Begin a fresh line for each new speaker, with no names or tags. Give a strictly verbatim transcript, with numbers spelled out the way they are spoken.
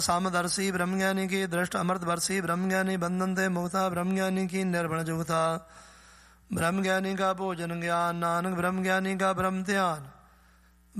सामदर्शी ब्रह्मज्ञानी की दृष्ट अमृतवर्षी ब्रह्मज्ञानी बंधनते मुक्ता ब्रह्मज्ञानी की निर्वण जुगता ब्रह्मज्ञानी का भोजन ज्ञान नानक ब्रह्मज्ञानी का ब्रह्म ध्यान